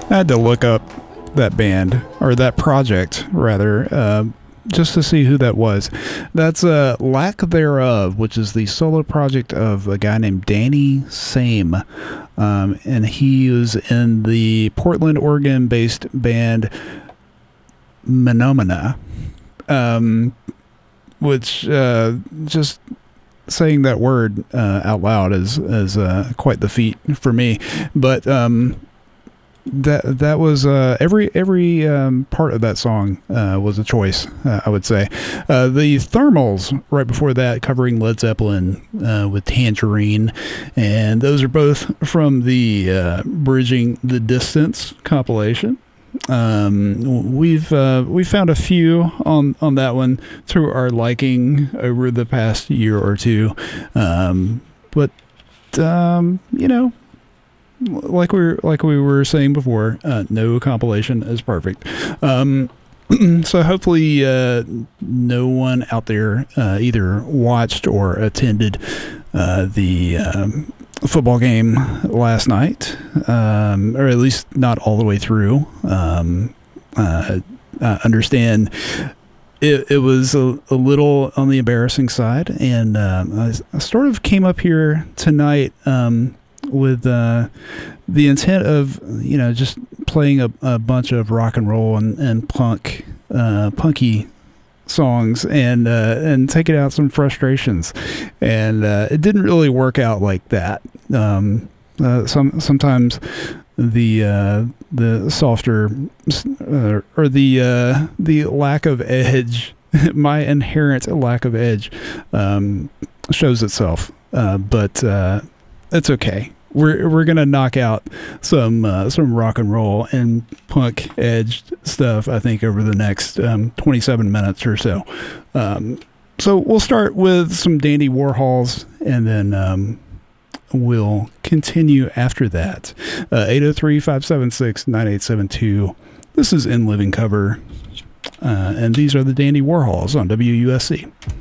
I had to look up that band, or that project, rather, just to see who that was. That's Lack Thereof, which is the solo project of a guy named Danny Same. And he was in the Portland, Oregon-based band Menomina, which just saying that word out loud is quite the feat for me. But that was every part of that song was a choice, I would say. The Thermals right before that, covering Led Zeppelin with Tangerine, and those are both from the Bridging the Distance compilation. We've found a few on that one through our liking over the past year or two, but you know, like we were saying before, no compilation is perfect. So hopefully no one out there either watched or attended the football game last night, or at least not all the way through. Understand it was a little on the embarrassing side, and I sort of came up here tonight with the intent of, you know, just playing a bunch of rock and roll and punky songs and taking out some frustrations, and it didn't really work out like that. Sometimes the softer or the lack of edge, my inherent lack of edge, shows itself, but it's okay. We're gonna knock out some rock and roll and punk edged stuff, I think, over the next 27 minutes or so. So we'll start with some Dandy Warhols, and then we'll continue after that. 803-576-9872. This is In Living Cover, and these are the Dandy Warhols on WUSC.